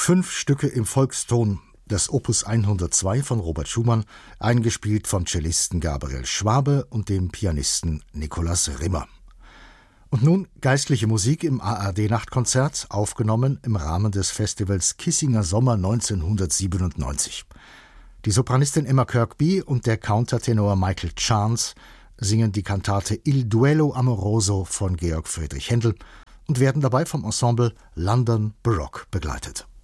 5 Stücke im Volkston, das Opus 102 von Robert Schumann, eingespielt vom Cellisten Gabriel Schwabe und dem Pianisten Nikolaus Rimmer. Und nun geistliche Musik im ARD-Nachtkonzert, aufgenommen im Rahmen des Festivals Kissinger Sommer 1997. Die Sopranistin Emma Kirkby und der Countertenor Michael Chance singen die Kantate Il Duello Amoroso von Georg Friedrich Händel und werden dabei vom Ensemble London Baroque begleitet.